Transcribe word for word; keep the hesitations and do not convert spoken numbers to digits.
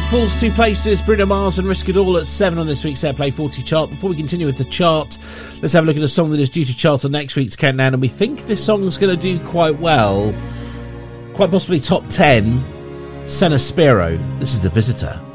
falls two places. Bruno Mars and Risk It All at seven on this week's Airplay forty chart. Before we continue with the chart, let's have a look at a song that is due to chart on next week's countdown, and we think this song's going to do quite well, quite possibly top ten. Senna Spiro. This is The Visitor.